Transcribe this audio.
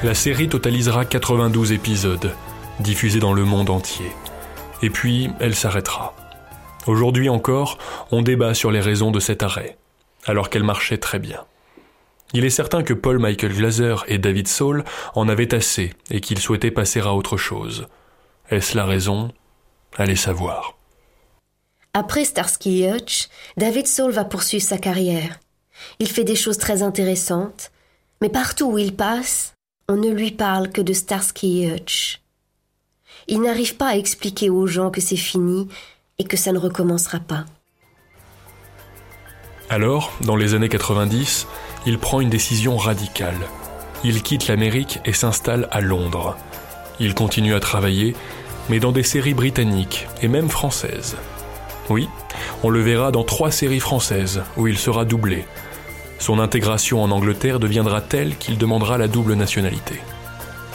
La série totalisera 92 épisodes, diffusés dans le monde entier. Et puis, elle s'arrêtera. Aujourd'hui encore, on débat sur les raisons de cet arrêt, alors qu'elle marchait très bien. Il est certain que Paul Michael Glaser et David Soul en avaient assez et qu'ils souhaitaient passer à autre chose. Est-ce la raison ? Allez savoir. Après Starsky et Hutch, David Soul va poursuivre sa carrière. Il fait des choses très intéressantes, mais partout où il passe, on ne lui parle que de Starsky et Hutch. Il n'arrive pas à expliquer aux gens que c'est fini et que ça ne recommencera pas. Alors, dans les années 90, il prend une décision radicale. Il quitte l'Amérique et s'installe à Londres. Il continue à travailler, mais dans des séries britanniques et même françaises. Oui, on le verra dans 3 séries françaises où il sera doublé. Son intégration en Angleterre deviendra telle qu'il demandera la double nationalité.